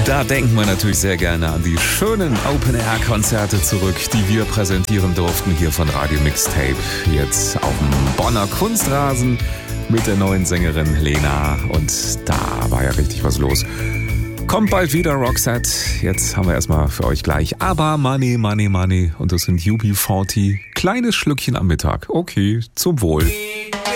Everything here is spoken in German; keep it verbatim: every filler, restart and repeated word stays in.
Da denken wir natürlich sehr gerne an die schönen Open-Air-Konzerte zurück, die wir präsentieren durften hier von Radio Mixtape. Jetzt auf dem Bonner Kunstrasen mit der neuen Sängerin Lena. Und da war ja richtig was los. Kommt bald wieder, Roxette. Jetzt haben wir erstmal für euch gleich Aber Money, Money, Money. Und das sind U B vierzig. Kleines Schlückchen am Mittag. Okay, zum Wohl.